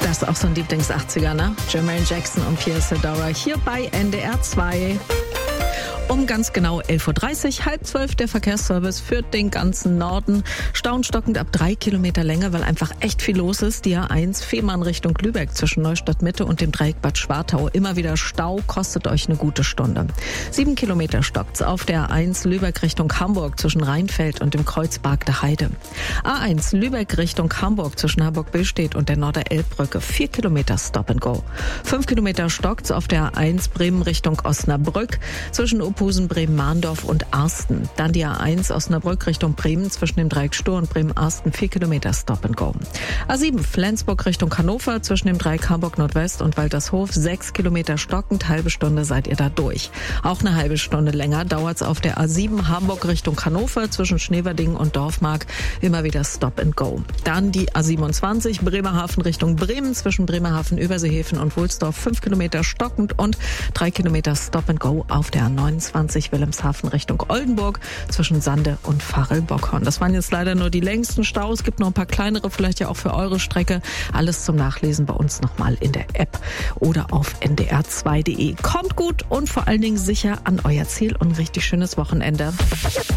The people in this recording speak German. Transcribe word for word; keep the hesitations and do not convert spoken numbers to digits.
Das ist auch so ein Lieblings-achtziger, ne? Jermaine Jackson und Pierre Sedora hier bei N D R zwei. Um ganz genau elf Uhr dreißig, halb zwölf, der Verkehrsservice für den ganzen Norden. Staunstockend ab drei Kilometer Länge, weil einfach echt viel los ist. Die A eins Fehmarn Richtung Lübeck zwischen Neustadt Mitte und dem Dreieck Bad Schwartau. Immer wieder Stau, kostet euch eine gute Stunde. Sieben Kilometer stockt's auf der A eins Lübeck Richtung Hamburg zwischen Rheinfeld und dem Kreuzberg der Heide. A eins Lübeck Richtung Hamburg zwischen Hamburg-Billstedt und der Norder-Elbbrücke. Vier Kilometer Stop and Go. Fünf Kilometer stockt's auf der A eins Bremen Richtung Osnabrück zwischen Opusen, Bremen-Mahndorf und Arsten. Dann die A eins Osnabrück Richtung Bremen zwischen dem Dreieck Stur und Bremen-Arsten. Vier Kilometer Stop and Go. A sieben Flensburg Richtung Hannover zwischen dem Dreieck Hamburg Nordwest und Waltershof. Sechs Kilometer stockend. Halbe Stunde seid ihr da durch. Auch eine halbe Stunde länger dauert's auf der A sieben Hamburg Richtung Hannover zwischen Schneverdingen und Dorfmark. Immer wieder Stop and Go. Dann die A siebenundzwanzig Bremerhaven Richtung Bremen zwischen Bremerhaven, Überseehäfen und Wulsdorf. Fünf Kilometer stockend und drei Kilometer Stop and Go auf der A neunundzwanzig Wilhelmshaven Richtung Oldenburg zwischen Sande und Varel-Bockhorn. Das waren jetzt leider nur die längsten Staus. Es gibt noch ein paar kleinere, vielleicht ja auch für eure Strecke. Alles zum Nachlesen bei uns nochmal in der App oder auf n d r zwei punkt d e. Kommt gut und vor allen Dingen sicher an euer Ziel und ein richtig schönes Wochenende.